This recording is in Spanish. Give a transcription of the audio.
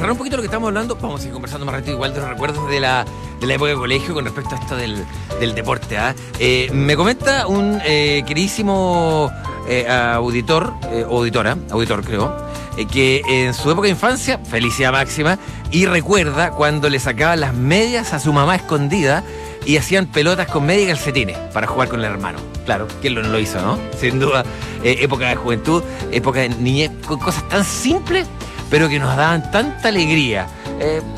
cerrar un poquito lo que estamos hablando, vamos a ir conversando más ratito igual de los recuerdos de la época de colegio con respecto a esto del deporte. Me comenta un queridísimo auditor creo, que en su época de infancia, felicidad máxima, y recuerda cuando le sacaban las medias a su mamá escondida y hacían pelotas con media y calcetines para jugar con el hermano. Claro, ¿quién no lo hizo, no? Sin duda, época de juventud, época de niñez, con cosas tan simples, pero que nos daban tanta alegría.